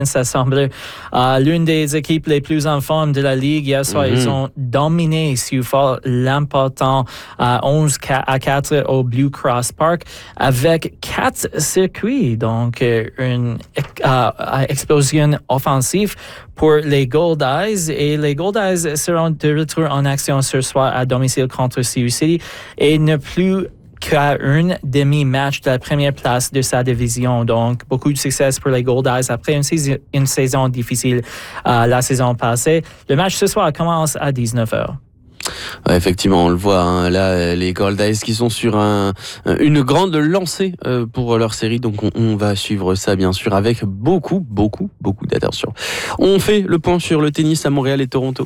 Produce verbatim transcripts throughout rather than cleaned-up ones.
Ça semble euh, l'une des équipes les plus en forme de la Ligue. Hier soir, mm-hmm. ils ont dominé Sioux Falls l'important euh, onze à quatre au Blue Cross Park avec quatre circuits. Donc, euh, une euh, explosion offensive pour les Goldeyes. Et les Goldeyes seront de retour en action ce soir à domicile contre Sioux City et ne plus qu'à un demi-match de la première place de sa division. Donc, beaucoup de succès pour les Goldeyes après une saison, une saison difficile euh, la saison passée. Le match ce soir commence à dix-neuf heures. Ouais, effectivement, on le voit, hein, là, les Goldeyes qui sont sur un, une grande lancée euh, pour leur série. Donc, on, on va suivre ça, bien sûr, avec beaucoup, beaucoup, beaucoup d'attention. On fait le point sur le tennis à Montréal et Toronto.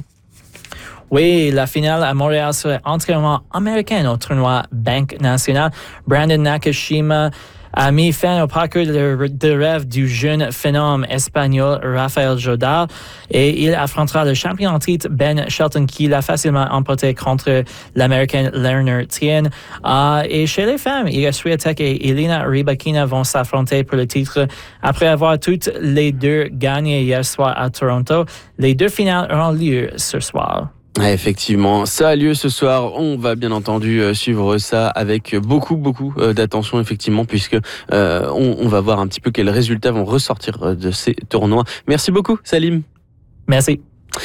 Oui, la finale à Montréal serait entièrement américaine au tournoi Bank National. Brandon Nakashima a mis fin au parcours de, de rêve du jeune phénomène espagnol Rafael Nadal et il affrontera le champion en titre Ben Shelton qui l'a facilement emporté contre l'Américain Lerner Tien. Uh, et chez les femmes, Iga Swiatek et Elena Rybakina vont s'affronter pour le titre après avoir toutes les deux gagné hier soir à Toronto. Les deux finales auront lieu ce soir. Effectivement, ça a lieu ce soir. On va bien entendu euh, suivre ça avec beaucoup, beaucoup euh, d'attention, effectivement, puisque euh, on, on va voir un petit peu quels résultats vont ressortir de ces tournois. Merci beaucoup, Salim. Merci.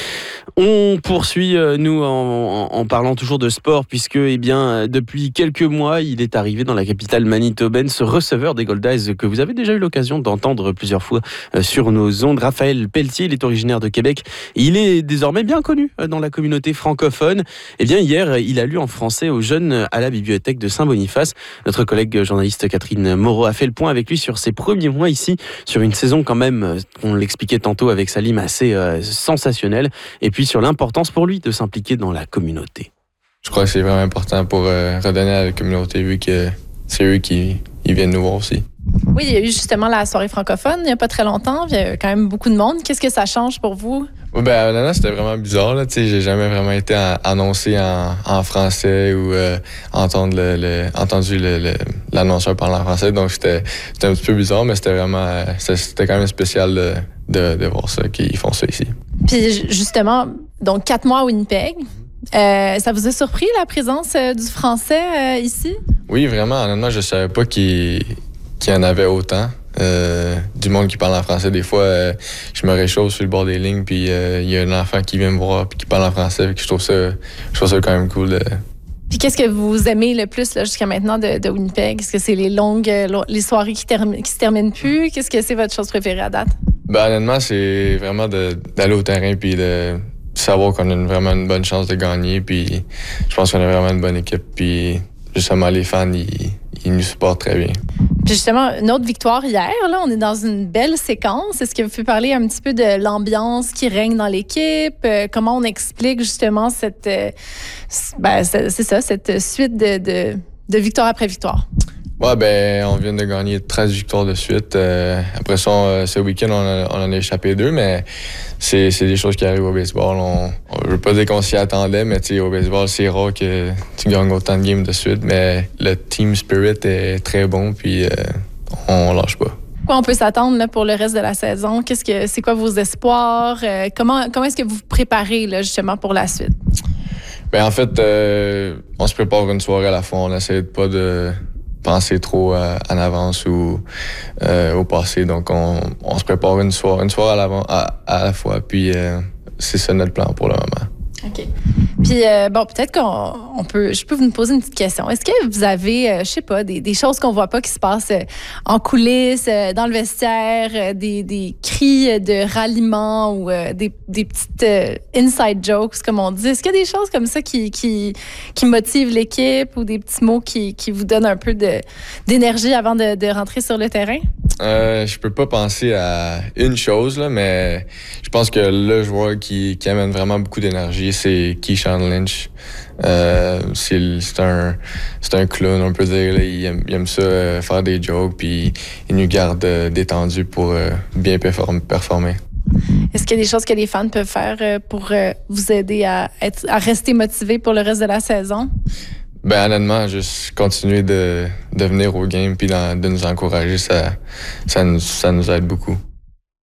On poursuit, euh, nous, en, en, en parlant toujours de sport, puisque, eh bien, depuis quelques mois, il est arrivé dans la capitale manitobaine ce receveur des Goldeyes que vous avez déjà eu l'occasion d'entendre plusieurs fois euh, sur nos ondes. Raphaël Pelletier, il est originaire de Québec. Il est désormais bien connu euh, dans la communauté francophone. Eh bien, hier, il a lu en français aux jeunes à la bibliothèque de Saint-Boniface. Notre collègue journaliste Catherine Moreau a fait le point avec lui sur ses premiers mois ici, sur une saison quand même, on l'expliquait tantôt avec Salim, assez euh, sensationnelle. Et puis, sur l'importance pour lui de s'impliquer dans la communauté. Je crois que c'est vraiment important pour euh, redonner à la communauté vu que c'est eux qui ils viennent nous voir aussi. Oui, il y a eu justement la soirée francophone il n'y a pas très longtemps. Il y a quand même beaucoup de monde. Qu'est-ce que ça change pour vous? Oui, ben honnêtement, c'était vraiment bizarre. Là. J'ai jamais vraiment été en, annoncé en, en français ou euh, entendre le, le, entendu le, le, l'annonceur parler en français. Donc, c'était, c'était un petit peu bizarre, mais c'était vraiment c'était, c'était quand même spécial de, de, de voir ça, qu'ils font ça ici. Puis justement, donc quatre mois à Winnipeg. Euh, ça vous a surpris la présence euh, du français euh, ici? Oui, vraiment. Honnêtement, je ne savais pas qu'il, qu'il y en avait autant. Euh, du monde qui parle en français. Des fois, euh, je me réchauffe sur le bord des lignes, puis il euh, y a un enfant qui vient me voir puis qui parle en français. Puis je trouve ça, je trouve ça quand même cool. Euh. Puis qu'est-ce que vous aimez le plus là, jusqu'à maintenant de, de Winnipeg? Est-ce que c'est les longues, les soirées qui, termi- qui se terminent plus? Qu'est-ce que c'est votre chose préférée à date? Ben, honnêtement, c'est vraiment de, d'aller au terrain puis de savoir qu'on a une, vraiment une bonne chance de gagner. Puis je pense qu'on a vraiment une bonne équipe. Puis justement, les fans, ils, ils nous supportent très bien. Puis justement, une autre victoire hier, là, on est dans une belle séquence. Est-ce que vous pouvez parler un petit peu de l'ambiance qui règne dans l'équipe? Euh, comment on explique justement cette, euh, ben, c'est, c'est ça, cette suite de, de, de victoire après victoire? Ouais, ben, on vient de gagner treize victoires de suite. Euh, après ça, on, ce week-end, on, a, on en a échappé deux, mais c'est, c'est des choses qui arrivent au baseball. On, on veut pas dire qu'on s'y attendait, mais au baseball, c'est rare que tu gagnes autant de games de suite. Mais le team spirit est très bon, puis euh, on lâche pas. Quoi on peut s'attendre là, pour le reste de la saison? Qu'est-ce que c'est quoi vos espoirs? Euh, comment, comment est-ce que vous vous préparez là, justement pour la suite? Ben, en fait, euh, on se prépare une soirée à la fois. On essaie de pas de penser trop euh, en avance ou euh, au passé. Donc, on, on se prépare une soirée, une soirée à, l'avant, à, à la fois. Puis, euh, c'est ça notre plan pour le moment. OK. Puis, euh, bon, peut-être qu'on on peut... Je peux vous poser une petite question. Est-ce que vous avez, euh, je sais pas, des, des choses qu'on voit pas qui se passent euh, en coulisses, euh, dans le vestiaire, euh, des, des cris de ralliement ou euh, des, des petites euh, inside jokes, comme on dit? Est-ce qu'il y a des choses comme ça qui, qui, qui motivent l'équipe ou des petits mots qui, qui vous donnent un peu de, d'énergie avant de, de rentrer sur le terrain? Euh, je peux pas penser à une chose, là, mais je pense que le joueur qui, qui amène vraiment beaucoup d'énergie, c'est Keyshawn Lynch. Euh, c'est, c'est, un, c'est un clown, on peut dire. Là. Il, aime, il aime ça, euh, faire des jokes, puis il nous garde euh, détendus pour euh, bien perform- performer. Est-ce qu'il y a des choses que les fans peuvent faire euh, pour euh, vous aider à, être, à rester motivés pour le reste de la saison? Ben honnêtement, juste continuer de, de venir au game puis de nous encourager, ça, ça, nous, ça nous aide beaucoup.